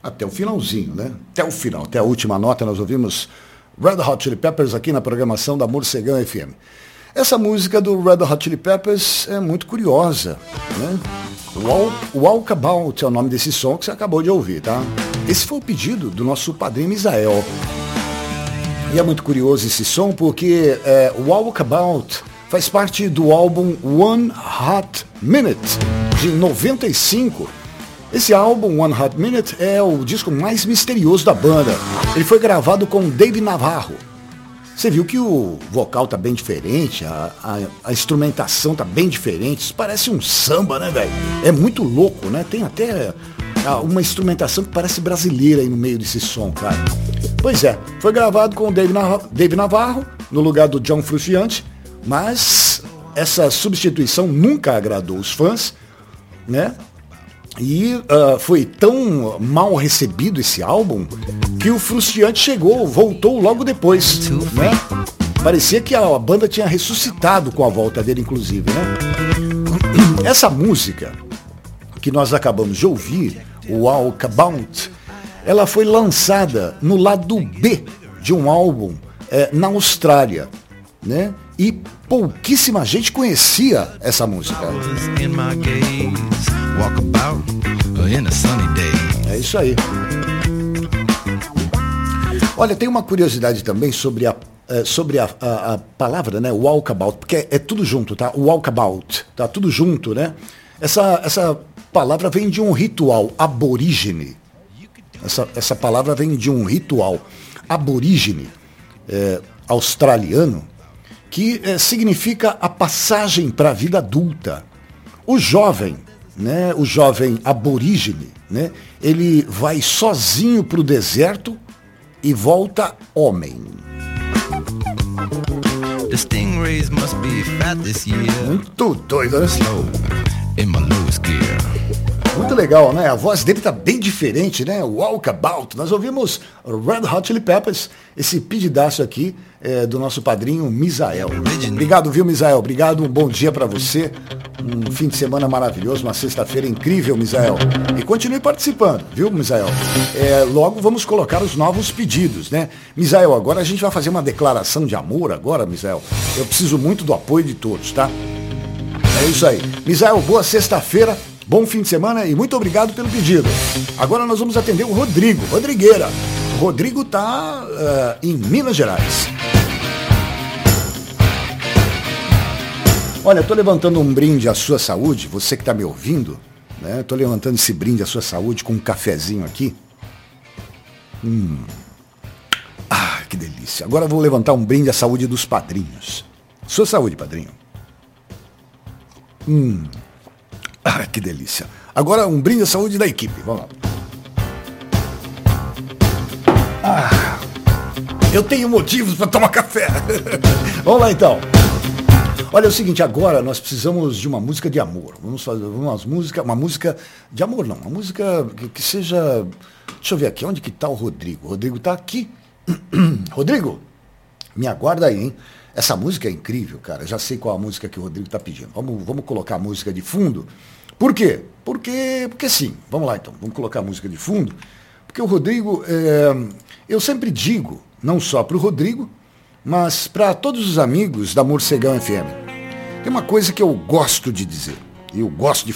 até o finalzinho, né? Até o final, até a última nota, nós ouvimos Red Hot Chili Peppers aqui na programação da Morcegão FM. Essa música do Red Hot Chili Peppers é muito curiosa, né? Walkabout é o nome desse som que você acabou de ouvir, tá? Esse foi o pedido do nosso padrinho Misael. E é muito curioso esse som porque Walkabout faz parte do álbum One Hot Minute, de 95. Esse álbum, One Hot Minute, é o disco mais misterioso da banda. Ele foi gravado com Dave Navarro. Você viu que o vocal tá bem diferente, a instrumentação tá bem diferente. Isso parece um samba, né, velho? É muito louco, né? Tem até uma instrumentação que parece brasileira aí no meio desse som, cara. Pois é, foi gravado com o Dave Navarro, no lugar do John Frusciante, mas essa substituição nunca agradou os fãs, né? E foi tão mal recebido esse álbum que o Frusciante voltou logo depois, né? Parecia que a banda tinha ressuscitado com a volta dele, inclusive, né? Essa música que nós acabamos de ouvir, o Walkabout, ela foi lançada no lado B de um álbum na Austrália, né? E pouquíssima gente conhecia essa música. É isso aí. Olha, tem uma curiosidade também sobre a palavra, né? Walkabout, porque é tudo junto, tá? Walkabout, tá tudo junto, né? Essa palavra vem de um ritual aborígene. Essa palavra vem de um ritual aborígene australiano que significa a passagem para a vida adulta. O jovem, né? O jovem aborígene, né? Ele vai sozinho para o deserto e volta homem. The stingrays must be fat this year. Muito doido, né? Slow in my loose gear. Muito legal, né? A voz dele tá bem diferente, né? Walkabout. Nós ouvimos Red Hot Chili Peppers, esse pedidaço aqui do nosso padrinho Misael. Obrigado, viu, Misael? Obrigado, um bom dia para você. Um fim de semana maravilhoso, uma sexta-feira incrível, Misael. E continue participando, viu, Misael? Logo vamos colocar os novos pedidos, né? Misael, agora a gente vai fazer uma declaração de amor agora, Misael. Eu preciso muito do apoio de todos, tá? É isso aí. Misael, boa sexta-feira. Bom fim de semana e muito obrigado pelo pedido. Agora nós vamos atender o Rodrigueira. O Rodrigo está em Minas Gerais. Olha, eu estou levantando um brinde à sua saúde, você que está me ouvindo, né? Estou levantando esse brinde à sua saúde com um cafezinho aqui. Ah, que delícia. Agora eu vou levantar um brinde à saúde dos padrinhos. Sua saúde, padrinho. Ah, que delícia. Agora um brinde à saúde da equipe. Vamos lá. Ah, eu tenho motivos para tomar café. Vamos lá então. Olha, é o seguinte, agora nós precisamos de uma música de amor. Vamos fazer uma música de amor não, uma música que seja... Deixa eu ver aqui, onde que tá o Rodrigo? O Rodrigo tá aqui. Rodrigo, me aguarda aí, hein? Essa música é incrível, cara. Já sei qual a música que o Rodrigo tá pedindo. Vamos colocar a música de fundo. Por quê? Porque sim. Vamos lá então, vamos colocar a música de fundo. Porque o Rodrigo, eu sempre digo, não só para o Rodrigo, mas para todos os amigos da Morcegão FM. Tem uma coisa que eu gosto de dizer, eu gosto de